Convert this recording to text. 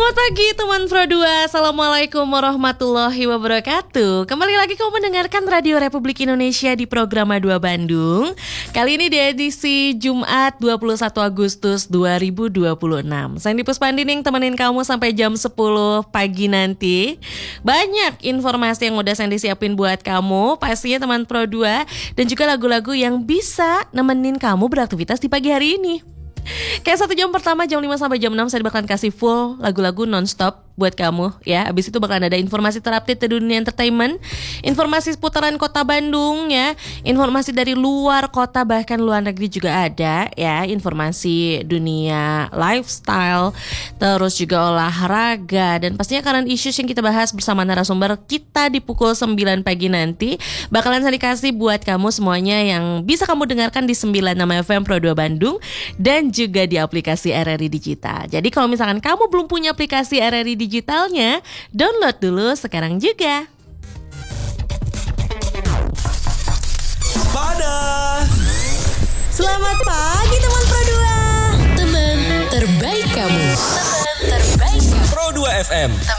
Selamat pagi teman Pro 2. Assalamualaikum warahmatullahi wabarakatuh. Kembali lagi kamu mendengarkan Radio Republik Indonesia di program A2 Bandung. Kali ini di edisi Jumat 21 Agustus 2026. Saya Puspandining temenin kamu sampai jam 10 pagi nanti. Banyak informasi yang udah saya siapin buat kamu, pastinya teman Pro 2, dan juga lagu-lagu yang bisa nemenin kamu beraktivitas di pagi hari ini. Kayak 1 jam pertama jam 5 sampai jam 6 saya bakalan kasih full lagu-lagu non-stop buat kamu ya. Abis itu bakalan ada informasi terupdate di dunia entertainment, informasi seputaran kota Bandung ya, informasi dari luar kota bahkan luar negeri juga ada ya, informasi dunia lifestyle, terus juga olahraga, dan pastinya current issues yang kita bahas bersama narasumber kita di pukul 9 pagi nanti bakalan saya dikasih buat kamu semuanya yang bisa kamu dengarkan di 96 FM Pro 2 Bandung dan juga di aplikasi RRI Digital. Jadi kalau misalkan kamu belum punya aplikasi RRI Digitalnya, download dulu sekarang juga. Pada Selamat pagi teman Pro 2. Teman terbaik kamu. Pro 2 FM.